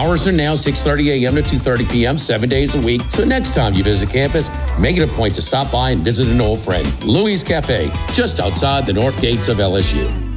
Hours are now 6:30 a.m. to 2:30 p.m., 7 days a week. So next time you visit campus, make it a point to stop by and visit an old friend. Louis Cafe, just outside the north gates of LSU.